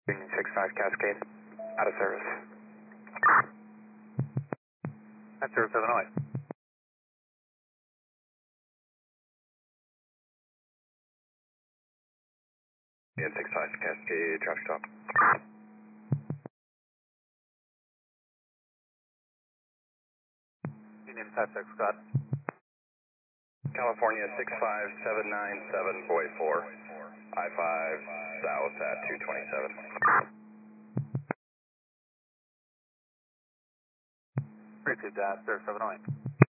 Union 65 Cascade, out of service. That's service Illinois. Union 65 Cascade, traffic stop. Union 56 Scott. California 65797, Boy 4, I-5 south at 227. Received that, service Illinois.